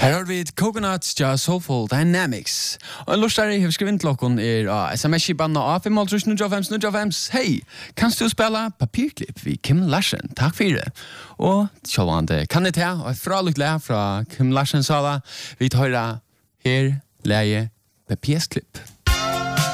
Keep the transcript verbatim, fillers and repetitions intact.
Her har vi Coconuts ja Soulful Dynamics. Og en lustare har skrivit til okkon er uh, sms-banna A fem null tre null fem null fem. Hei, kanst du spela papirklipp vi Kim Larsen? Takk for det. Og sjåvande kan det ta, og et fralukt le fra Kim Larsen sala. Vi tar her leie papirklipp.